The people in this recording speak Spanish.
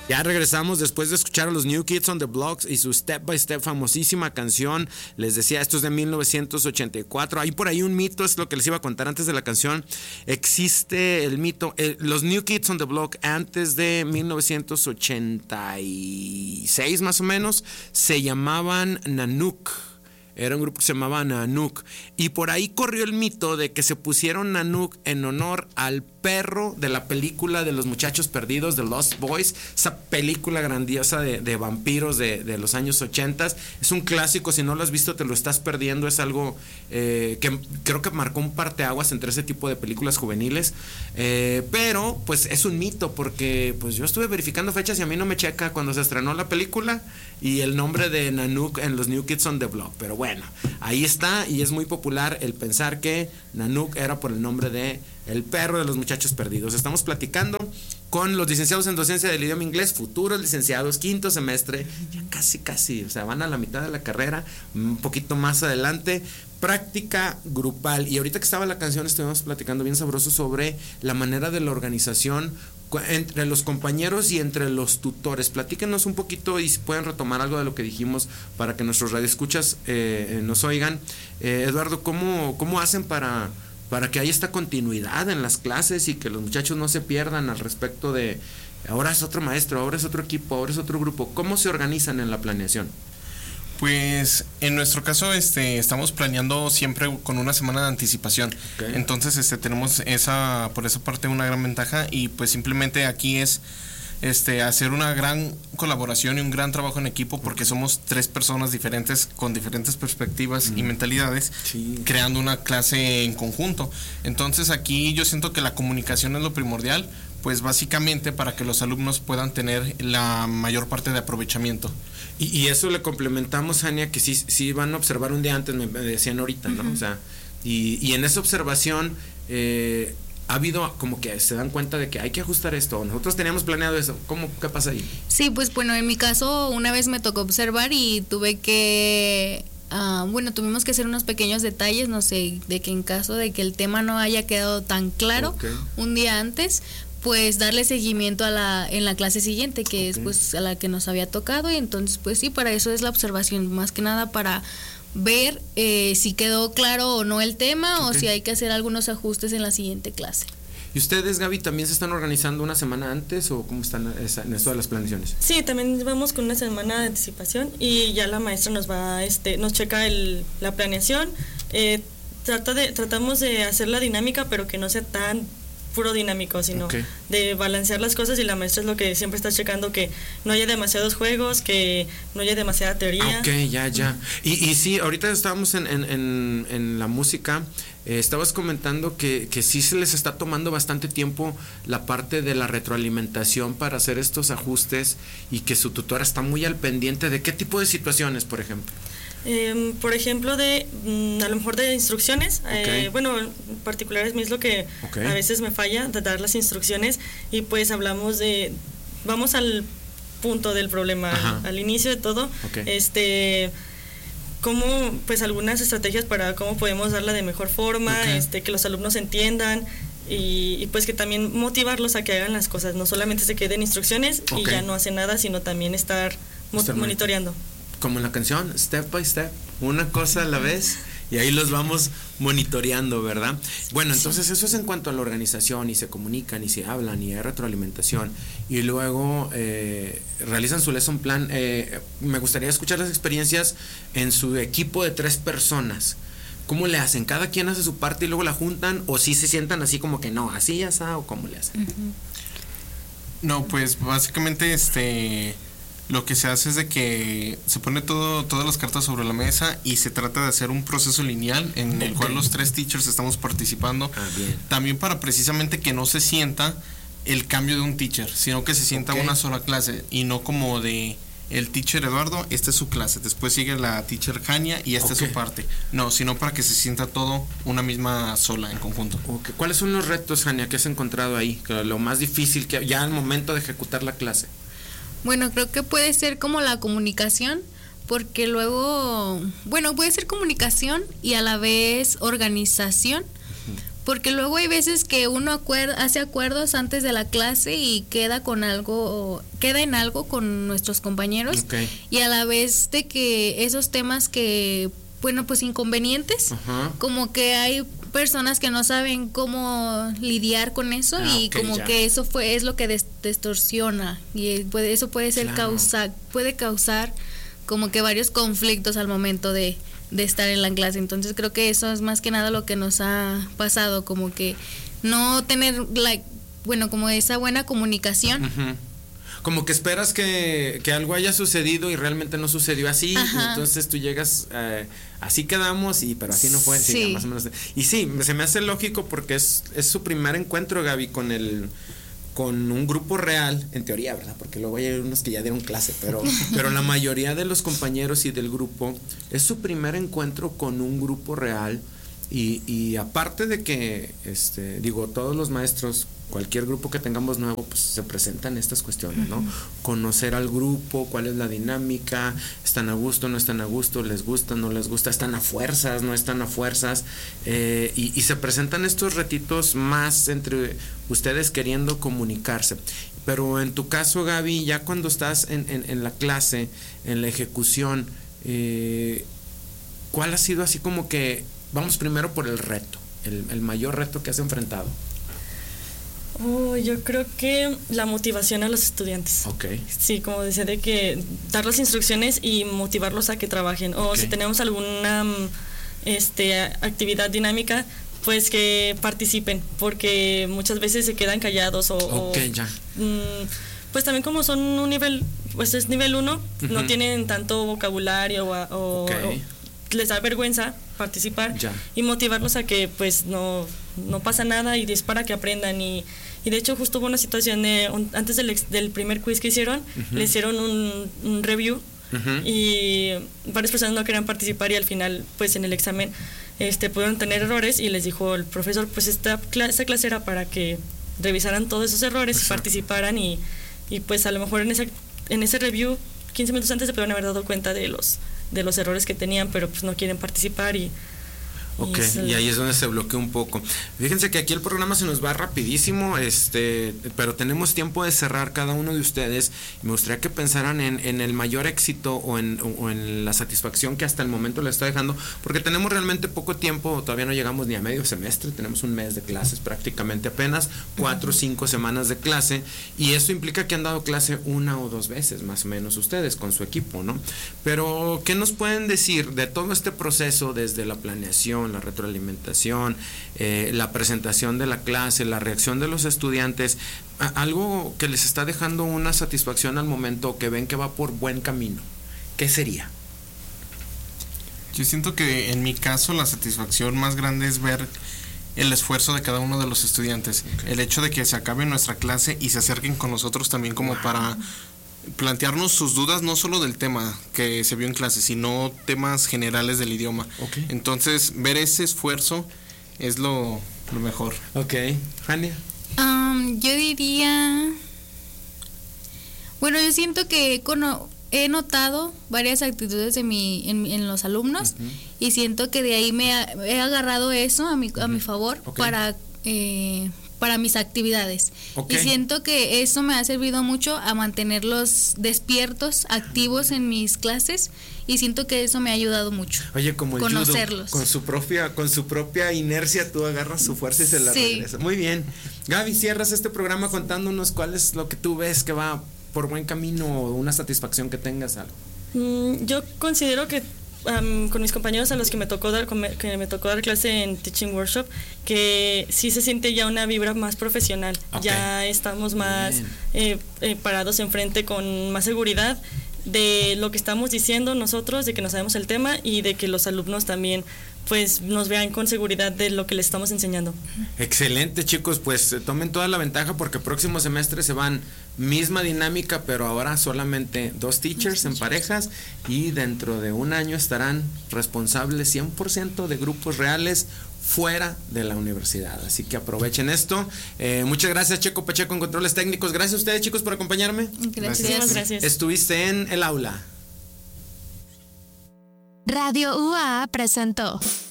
Ya regresamos después de escuchar a los New Kids on the Block y su Step by Step, famosísima canción. Les decía, esto es de 1984. Hay por ahí un mito, es lo que les iba a contar antes de la canción. Existe el mito, los New Kids on the Block antes de 1986 más o menos, se llamaban Nanook. Era un grupo que se llamaba Nanook. Y por ahí corrió el mito de que se pusieron Nanook en honor al perro de la película de los muchachos perdidos, de Lost Boys, esa película grandiosa de vampiros de los años 80. Es un clásico, si no lo has visto te lo estás perdiendo. Es algo que creo que marcó un parteaguas entre ese tipo de películas juveniles, pero pues es un mito, porque pues yo estuve verificando fechas y a mí no me checa cuando se estrenó la película y el nombre de Nanook en los New Kids on the Block. Pero bueno, ahí está, y es muy popular el pensar que Nanook era por el nombre de el perro de los muchachos perdidos. Estamos platicando con los licenciados en docencia del idioma inglés, futuros licenciados, quinto semestre, ya casi, o sea, van a la mitad de la carrera, un poquito más adelante, práctica grupal. Y ahorita que estaba la canción estuvimos platicando bien sabroso sobre la manera de la organización entre los compañeros y entre los tutores. Platíquenos un poquito y si pueden retomar algo de lo que dijimos para que nuestros radioescuchas nos oigan. Eduardo, ¿cómo hacen para que haya esta continuidad en las clases y que los muchachos no se pierdan al respecto de ahora es otro maestro, ahora es otro equipo, ahora es otro grupo? ¿Cómo se organizan en la planeación? Pues en nuestro caso estamos planeando siempre con una semana de anticipación. Okay. Entonces tenemos por esa parte una gran ventaja, y pues simplemente aquí es hacer una gran colaboración y un gran trabajo en equipo, porque somos 3 personas diferentes con diferentes perspectivas y mentalidades, creando una clase en conjunto. Entonces aquí yo siento que la comunicación es lo primordial, pues básicamente para que los alumnos puedan tener la mayor parte de aprovechamiento. Y eso le complementamos, Ania, que sí van a observar un día antes, me decían ahorita, ¿no? O sea, y en esa observación ha habido como que se dan cuenta de que hay que ajustar esto. Nosotros teníamos planeado eso. ¿Qué pasa ahí? Sí, pues bueno, en mi caso una vez me tocó observar y tuve que tuvimos que hacer unos pequeños detalles, no sé, de que en caso de que el tema no haya quedado tan claro un día antes, pues darle seguimiento en la clase siguiente, que es pues a la que nos había tocado. Y entonces pues sí, para eso es la observación, más que nada para ver si quedó claro o no el tema, o si hay que hacer algunos ajustes en la siguiente clase. ¿Y ustedes, Gaby, también se están organizando una semana antes o cómo están en esto de las planeaciones? Sí, también vamos con una semana de anticipación y ya la maestra nos checa la planeación. Tratamos de hacer la dinámica, pero que no sea tan puro dinámico, sino de balancear las cosas, y la maestra es lo que siempre está checando, que no haya demasiados juegos, que no haya demasiada teoría. Ya. Y sí, ahorita estábamos en la música, estabas comentando que sí se les está tomando bastante tiempo la parte de la retroalimentación para hacer estos ajustes, y que su tutora está muy al pendiente de qué tipo de situaciones, por ejemplo. Por ejemplo, a lo mejor de instrucciones. En particular es lo que a veces me falla, de dar las instrucciones, y pues vamos al punto del problema, al inicio de todo. Cómo, pues algunas estrategias para cómo podemos darla de mejor forma, que los alumnos entiendan, y pues que también motivarlos a que hagan las cosas, no solamente se queden instrucciones y ya no hacen nada, sino también estar monitoreando. Como en la canción, step by step, una cosa a la vez, y ahí los vamos monitoreando, ¿verdad? Bueno, entonces eso es en cuanto a la organización, y se comunican, y se hablan, y hay retroalimentación, y luego realizan su lesson plan. Me gustaría escuchar las experiencias en su equipo de 3 personas. ¿Cómo le hacen? ¿Cada quien hace su parte y luego la juntan? ¿O sí se sientan así como que no, así ya está? ¿O cómo le hacen? No, pues básicamente lo que se hace es de que se pone todas las cartas sobre la mesa, y se trata de hacer un proceso lineal en el cual los 3 teachers estamos participando. También para precisamente que no se sienta el cambio de un teacher, sino que se sienta una sola clase, y no como de el teacher Eduardo, esta es su clase, después sigue la teacher Jania y esta es su parte. No, sino para que se sienta todo una misma sola en conjunto. ¿Cuáles son los retos, Jania, que has encontrado ahí? Lo más difícil que ya al momento de ejecutar la clase. Bueno, creo que puede ser como la comunicación, porque luego, puede ser comunicación y a la vez organización, porque luego hay veces que uno hace acuerdos antes de la clase y queda en algo con nuestros compañeros, okay. Y a la vez de que esos temas que, bueno, pues inconvenientes, como que hay personas que no saben cómo lidiar con eso, y okay, como ya. Que eso es lo que distorsiona, y eso puede ser claro. puede causar como que varios conflictos al momento de estar en la clase. Entonces creo que eso es más que nada lo que nos ha pasado, como que no tener como esa buena comunicación. Uh-huh. Como que esperas que algo haya sucedido y realmente no sucedió así. Entonces tú llegas, así quedamos, pero así no fue. Sí. Más o menos. Y sí, se me hace lógico porque es su primer encuentro, Gaby, con un grupo real, en teoría, ¿verdad? Porque luego hay unos que ya dieron clase, pero la mayoría de los compañeros y del grupo es su primer encuentro con un grupo real. Y aparte de que, todos los maestros, cualquier grupo que tengamos nuevo, pues se presentan estas cuestiones, ¿no? Conocer al grupo, cuál es la dinámica, están a gusto, no están a gusto, les gusta, no les gusta, están a fuerzas, no están a fuerzas, y se presentan estos retitos más entre ustedes queriendo comunicarse. Pero en tu caso, Gaby, ya cuando estás en la clase, en la ejecución, ¿cuál ha sido así como que, vamos primero por el reto, el mayor reto que has enfrentado? Yo creo que la motivación a los estudiantes. Okay. Sí, como decía, de que dar las instrucciones y motivarlos a que trabajen. O si tenemos alguna actividad dinámica, pues que participen, porque muchas veces se quedan callados ya. Pues también como son un nivel, pues es nivel 1, no tienen tanto vocabulario o les da vergüenza participar, ya. Y motivarlos a que pues no pasa nada, y es para que aprendan. Y de hecho justo hubo una situación antes del primer quiz que hicieron, le hicieron un review, y varias personas no querían participar, y al final pues en el examen pudieron tener errores, y les dijo el profesor, pues esta clase era para que revisaran todos esos errores y participaran, y pues a lo mejor en ese review 15 minutos antes se pudieron haber dado cuenta de los errores que tenían, pero pues no quieren participar, y ahí es donde se bloquea un poco. Fíjense que aquí el programa se nos va rapidísimo, pero tenemos tiempo de cerrar cada uno de ustedes. Me gustaría que pensaran en el mayor éxito o en la satisfacción que hasta el momento les está dejando, porque tenemos realmente poco tiempo, todavía no llegamos ni a medio semestre, tenemos un mes de clases prácticamente, apenas 4 o 5 semanas de clase, y eso implica que han dado clase 1 o 2 veces más o menos ustedes con su equipo, ¿no? Pero ¿qué nos pueden decir de todo este proceso, desde la planeación, la retroalimentación, la presentación de la clase, la reacción de los estudiantes, algo que les está dejando una satisfacción al momento, que ven que va por buen camino? ¿Qué sería? Yo siento que en mi caso la satisfacción más grande es ver el esfuerzo de cada uno de los estudiantes, el hecho de que se acabe nuestra clase y se acerquen con nosotros también como para plantearnos sus dudas, no solo del tema que se vio en clase, sino temas generales del idioma. Entonces, ver ese esfuerzo es lo mejor. Jania. Yo diría, bueno, yo siento que he notado varias actitudes en los alumnos, y siento que de ahí he agarrado eso a mi favor para mis actividades, y siento que eso me ha servido mucho a mantenerlos despiertos, activos en mis clases, y siento que eso me ha ayudado mucho. Oye, como el conocerlos. Judo, con su propia inercia tú agarras su fuerza y se la regresas. Muy bien. Gaby, cierras este programa contándonos cuál es lo que tú ves que va por buen camino, o una satisfacción que tengas, algo. Yo considero que con mis compañeros a los que me tocó dar clase en Teaching Workshop, que sí se siente ya una vibra más profesional. Ya estamos más parados enfrente, con más seguridad de lo que estamos diciendo nosotros, de que no sabemos el tema, y de que los alumnos también pues nos vean con seguridad de lo que les estamos enseñando. Excelente, chicos, pues tomen toda la ventaja, porque próximo semestre se van misma dinámica, pero ahora solamente 2 teachers en parejas, y dentro de un año estarán responsables 100% de grupos reales fuera de la universidad. Así que aprovechen esto. Muchas gracias, Checo Pacheco en controles técnicos. Gracias a ustedes, chicos, por acompañarme. Gracias. Estuviste en el aula. Radio UA presentó